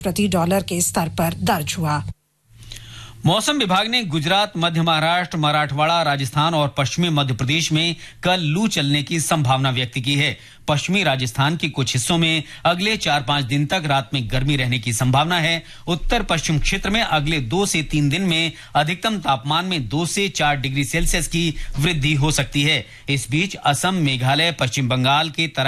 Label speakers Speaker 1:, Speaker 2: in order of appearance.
Speaker 1: प्रति डॉलर के स्तर पर दर्ज हुआ।
Speaker 2: मौसम विभाग ने गुजरात, मध्य महाराष्ट्र, मराठवाड़ा, राजस्थान और पश्चिमी मध्य प्रदेश में कल लू चलने की संभावना व्यक्त की है। पश्चिमी राजस्थान के कुछ हिस्सों में अगले 4-5 दिन तक रात में गर्मी रहने की संभावना है। उत्तर पश्चिम क्षेत्र में अगले 2 से 3 दिन में अधिकतम तापमान में 2 से 4 डिग्री सेल्सियस की वृद्धि हो सकती है। इस बीच असम, मेघालय, पश्चिम बंगाल के